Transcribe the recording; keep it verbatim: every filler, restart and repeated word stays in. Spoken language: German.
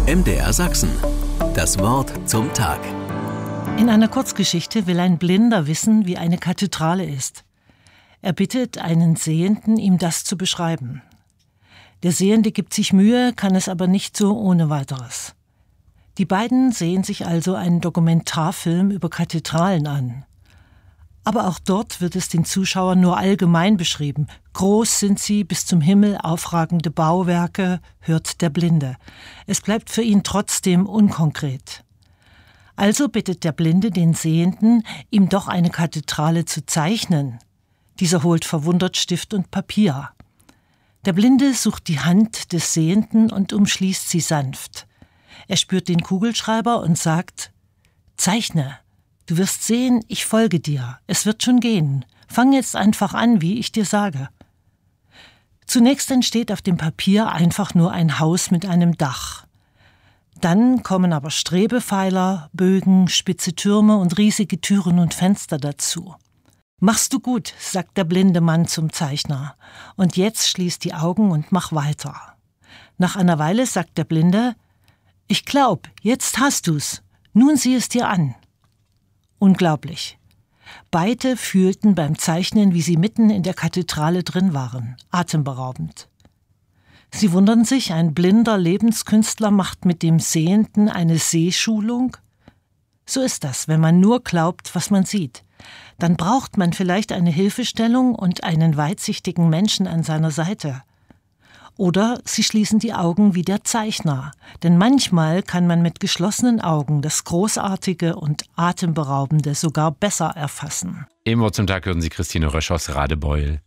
M D R Sachsen. Das Wort zum Tag. In einer Kurzgeschichte will ein Blinder wissen, wie eine Kathedrale ist. Er bittet einen Sehenden, ihm das zu beschreiben. Der Sehende gibt sich Mühe, kann es aber nicht so ohne weiteres. Die beiden sehen sich also einen Dokumentarfilm über Kathedralen an. Aber auch dort wird es den Zuschauern nur allgemein beschrieben. Groß sind sie, bis zum Himmel aufragende Bauwerke, hört der Blinde. Es bleibt für ihn trotzdem unkonkret. Also bittet der Blinde den Sehenden, ihm doch eine Kathedrale zu zeichnen. Dieser holt verwundert Stift und Papier. Der Blinde sucht die Hand des Sehenden und umschließt sie sanft. Er spürt den Kugelschreiber und sagt: »Zeichne. Du wirst sehen, ich folge dir. Es wird schon gehen. Fang jetzt einfach an, wie ich dir sage.« Zunächst entsteht auf dem Papier einfach nur ein Haus mit einem Dach. Dann kommen aber Strebepfeiler, Bögen, spitze Türme und riesige Türen und Fenster dazu. »Machst du gut«, sagt der blinde Mann zum Zeichner. »Und jetzt schließ die Augen und mach weiter.« Nach einer Weile sagt der Blinde: »Ich glaub, jetzt hast du's. Nun sieh es dir an.« Unglaublich. Beide fühlten beim Zeichnen, wie sie mitten in der Kathedrale drin waren. Atemberaubend. Sie wundern sich, ein blinder Lebenskünstler macht mit dem Sehenden eine Sehschulung? So ist das, wenn man nur glaubt, was man sieht. Dann braucht man vielleicht eine Hilfestellung und einen weitsichtigen Menschen an seiner Seite. Oder sie schließen die Augen wie der Zeichner. Denn manchmal kann man mit geschlossenen Augen das Großartige und Atemberaubende sogar besser erfassen. Im Wort zum Tag hören Sie Christine Rösch aus Radebeul.